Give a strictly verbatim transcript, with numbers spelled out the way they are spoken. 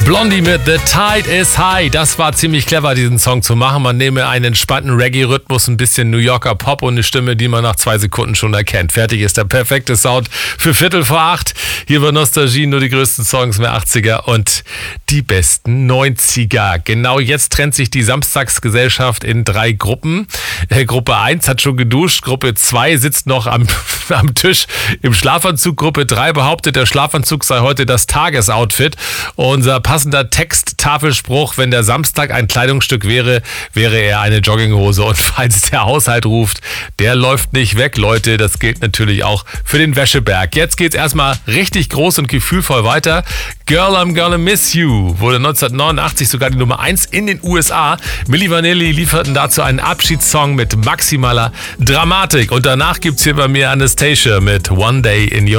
Blondie mit The Tide is High. Das war ziemlich clever, diesen Song zu machen. Man nehme einen entspannten Reggae-Rhythmus, ein bisschen New Yorker Pop und eine Stimme, die man nach zwei Sekunden schon erkennt. Fertig ist der perfekte Sound für Viertel vor acht. Hier bei Nostalgie nur die größten Songs der achtziger und die besten neunziger. Genau jetzt trennt sich die Samstagsgesellschaft in drei Gruppen. Äh, Gruppe eins hat schon geduscht, Gruppe zwei sitzt noch am, am Tisch im Schlafanzug. Gruppe drei behauptet, der Schlafanzug sei heute das Tagesoutfit. Unser passender Text-Tafelspruch: Wenn der Samstag ein Kleidungsstück wäre, wäre er eine Jogginghose. Und falls der Haushalt ruft, der läuft nicht weg, Leute. Das gilt natürlich auch für den Wäscheberg. Jetzt geht's erstmal richtig groß und gefühlvoll weiter. Girl, I'm Gonna Miss You wurde neunzehnhundertneunundachtzig sogar die Nummer eins in den U S A. Milli Vanilli lieferten dazu einen Abschiedssong mit maximaler Dramatik. Und danach gibt's hier bei mir Anastacia mit One Day in Your